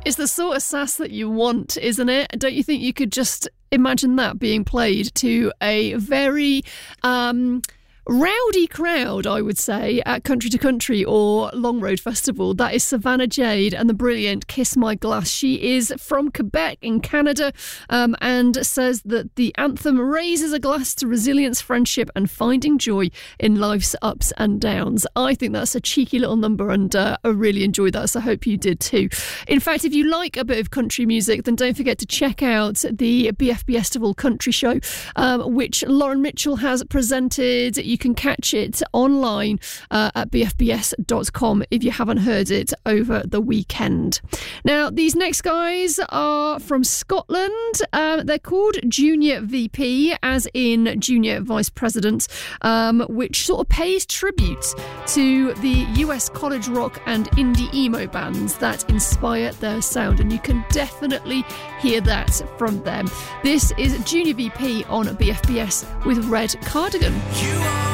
It's the sort of sass that you want, isn't it? Don't you think you could just imagine that being played to a very rowdy crowd, I would say, at Country to Country or Long Road Festival? That is Savannah Jade and the brilliant Kiss My Glass. She is from Quebec in Canada, and says that the anthem raises a glass to resilience, friendship and finding joy in life's ups and downs. I think that's a cheeky little number, and I really enjoyed that, so I hope you did too. In fact, if you like a bit of country music, then don't forget to check out the BFB Estival Country Show, which Lauren Mitchell has presented. You can catch it online at bfbs.com if you haven't heard it over the weekend. Now, these next guys are from Scotland. They're called Junior VP, as in Junior Vice President, which sort of pays tribute to the US college rock and indie emo bands that inspire their sound, and you can definitely hear that from them. This is Junior VP on BFBS with Red Cardigan. You are